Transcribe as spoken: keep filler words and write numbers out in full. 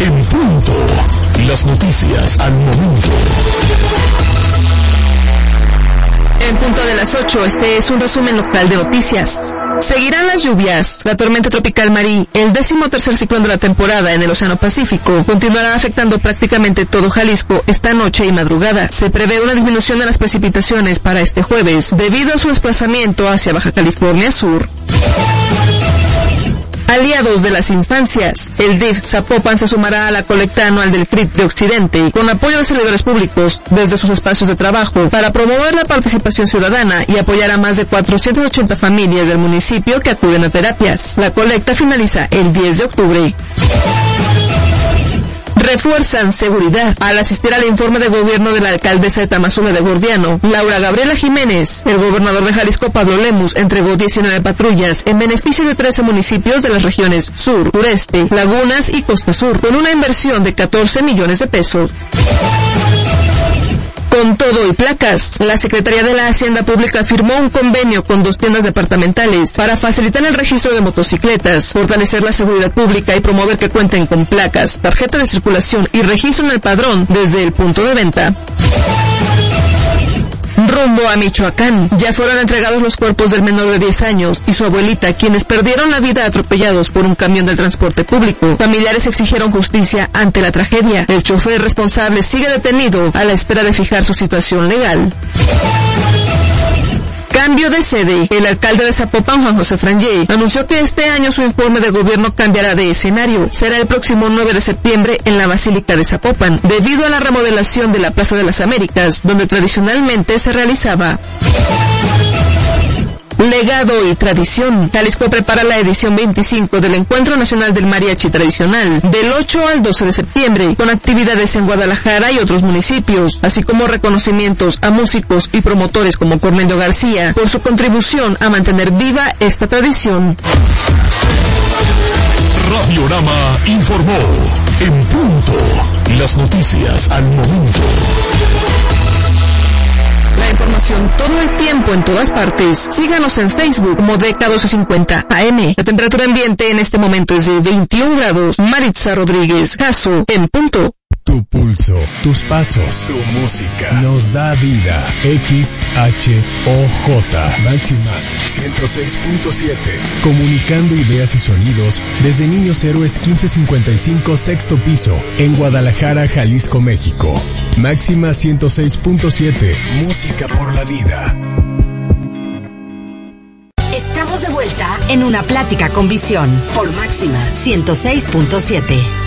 En punto. Las noticias al momento. En punto de las ocho, este es un resumen local de noticias. Seguirán las lluvias. La tormenta tropical Marí, el décimo tercer ciclón de la temporada en el Océano Pacífico, continuará afectando prácticamente todo Jalisco esta noche y madrugada. Se prevé una disminución de las precipitaciones para este jueves, debido a su desplazamiento hacia Baja California Sur. Aliados de las infancias. El D I F Zapopan se sumará a la colecta anual del C R I T de Occidente con apoyo de servidores públicos desde sus espacios de trabajo para promover la participación ciudadana y apoyar a más de cuatrocientas ochenta familias del municipio que acuden a terapias. La colecta finaliza el diez de octubre. Refuerzan seguridad. Al asistir al informe de gobierno de la alcaldesa de Tamazula de Gordiano, Laura Gabriela Jiménez, el gobernador de Jalisco, Pablo Lemus, entregó diecinueve patrullas en beneficio de trece municipios de las regiones Sur, Sureste, Lagunas y Costa Sur, con una inversión de catorce millones de pesos. Con todo y placas, la Secretaría de la Hacienda Pública firmó un convenio con dos tiendas departamentales para facilitar el registro de motocicletas, fortalecer la seguridad pública y promover que cuenten con placas, tarjeta de circulación y registro en el padrón desde el punto de venta. Rumbo a Michoacán. Ya fueron entregados los cuerpos del menor de diez años y su abuelita, quienes perdieron la vida atropellados por un camión del transporte público. Familiares exigieron justicia ante la tragedia. El chofer responsable sigue detenido a la espera de fijar su situación legal. Cambio de sede. El alcalde de Zapopan, Juan José Frangé, anunció que este año su informe de gobierno cambiará de escenario. Será el próximo nueve de septiembre en la Basílica de Zapopan, debido a la remodelación de la Plaza de las Américas, donde tradicionalmente se realizaba. Legado y tradición. Jalisco prepara la edición veinticinco del Encuentro Nacional del Mariachi Tradicional, del ocho al doce de septiembre, con actividades en Guadalajara y otros municipios, así como reconocimientos a músicos y promotores como Cornelio García, por su contribución a mantener viva esta tradición. Radiorama informó. En punto. Las noticias al momento. La información todo el tiempo en todas partes. Síganos en Facebook como D K doce cincuenta A M. La temperatura ambiente en este momento es de veintiún grados. Maritza Rodríguez, Caso, en punto. Tu pulso, tus pasos, tu música nos da vida. X H O J Máxima ciento seis punto siete. Comunicando ideas y sonidos desde Niños Héroes quince cincuenta y cinco, sexto piso, en Guadalajara, Jalisco, México. Máxima ciento seis punto siete. Música por la vida. Estamos de vuelta en Una Plática con Visión por Máxima ciento seis punto siete.